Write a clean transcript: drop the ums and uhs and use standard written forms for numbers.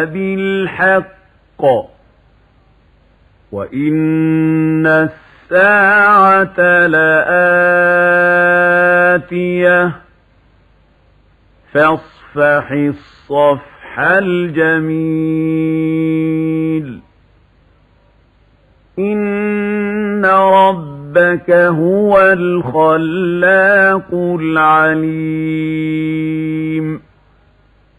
بالحق وإن الساعة لآتية فاصفح الصفح الجميل إن ربك هو الخلاق العليم